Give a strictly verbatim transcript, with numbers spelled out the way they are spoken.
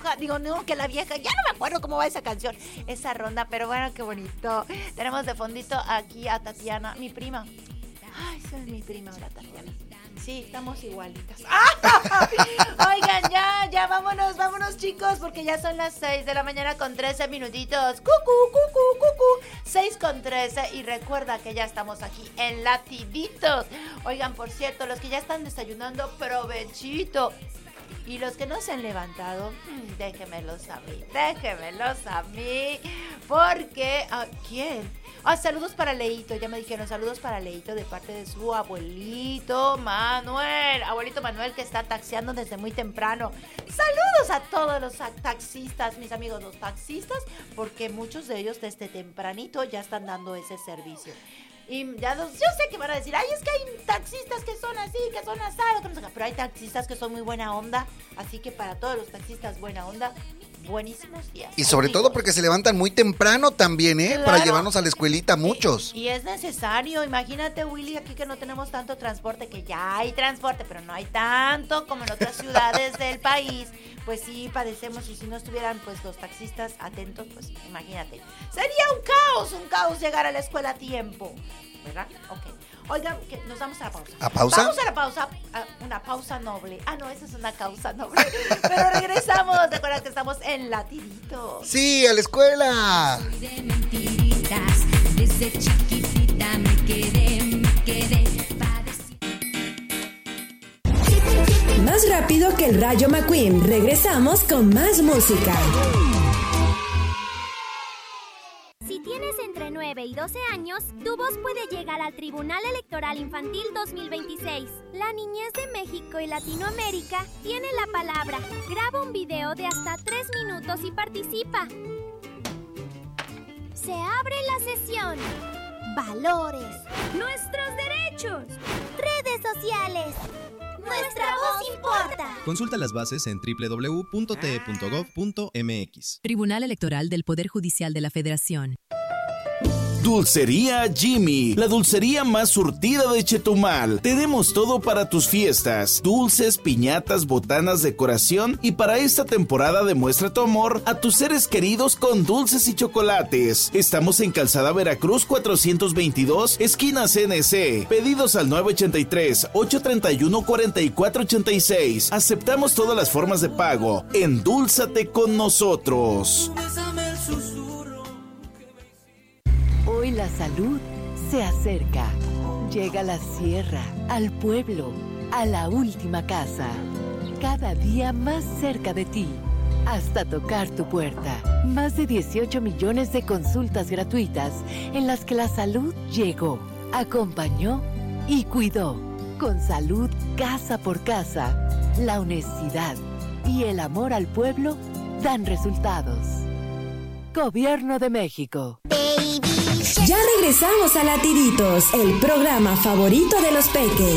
bruja, digo, no, que la vieja, ya no me acuerdo cómo va esa canción, esa ronda, pero bueno, qué bonito. Tenemos de fondito aquí a Tatiana, mi prima. Ay, esa es mi prima, la Tatiana. Sí, estamos igualitas. Oigan, ya, ya, vámonos, vámonos, chicos, porque ya son las seis de la mañana con trece minutitos. Cucu, cucu, cucu. seis con trece. Y recuerda que ya estamos aquí en Latiditos. Oigan, por cierto, los que ya están desayunando, provechito. Y los que no se han levantado, déjenmelos a mí, déjenmelos a mí. Porque, ¿a quién? Ah, saludos para Leito, ya me dijeron, saludos para Leito de parte de su abuelito Manuel. Abuelito Manuel que está taxiando desde muy temprano. Saludos a todos los taxistas, mis amigos los taxistas, porque muchos de ellos desde tempranito ya están dando ese servicio. Y ya los, yo sé que van a decir, ay, es que hay taxistas que son así, que son asados, que no sé qué, pero hay taxistas que son muy buena onda, así que para todos los taxistas buena onda, buenísimos días. Y sobre amigos. todo porque se levantan muy temprano también, ¿eh? Claro. Para llevarnos a la escuelita, muchos. Y, y es necesario, imagínate, Willy, aquí que no tenemos tanto transporte, que ya hay transporte, pero no hay tanto como en otras ciudades del país. Pues sí, padecemos, y si no estuvieran pues los taxistas atentos, pues imagínate. Sería un caos, un caos llegar a la escuela a tiempo, ¿verdad? Ok. Oigan, que nos vamos a la pausa. ¿A pausa? Vamos a la pausa, a una pausa noble. Ah, no, esa es una causa noble. Pero regresamos, recuerda que estamos en Latiditos. Sí, a la escuela. Soy de mentiritas, desde chiquitita me quedé, me quedé Más rápido que el Rayo McQueen, regresamos con más música. Si tienes entre nueve y doce años, tu voz puede llegar al Tribunal Electoral Infantil dos mil veintiséis. La niñez de México y Latinoamérica tiene la palabra. Graba un video de hasta tres minutos y participa. Se abre la sesión. Valores. Nuestros derechos. Redes sociales. Nuestra voz importa. Consulta las bases en doble u doble u doble u punto t e punto gov punto m x. Tribunal Electoral del Poder Judicial de la Federación. Dulcería Jimmy, la dulcería más surtida de Chetumal. Tenemos todo para tus fiestas: dulces, piñatas, botanas, decoración, y para esta temporada demuestra tu amor a tus seres queridos con dulces y chocolates. Estamos en Calzada Veracruz cuatrocientos veintidós, esquina C N C. Pedidos al nueve ochenta y tres, ocho treinta y uno, cuarenta y cuatro ochenta y seis. Aceptamos todas las formas de pago. Endúlzate con nosotros. Hoy la salud se acerca. Llega a la sierra, al pueblo, a la última casa. Cada día más cerca de ti, hasta tocar tu puerta. Más de dieciocho millones de consultas gratuitas en las que la salud llegó, acompañó y cuidó. Con salud casa por casa, la honestidad y el amor al pueblo dan resultados. Gobierno de México. Ya regresamos a Latiditos, el programa favorito de los peques.